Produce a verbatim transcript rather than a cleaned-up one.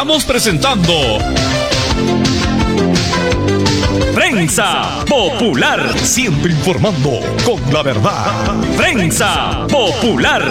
Estamos presentando Prensa Popular, siempre informando con la verdad. Prensa Popular.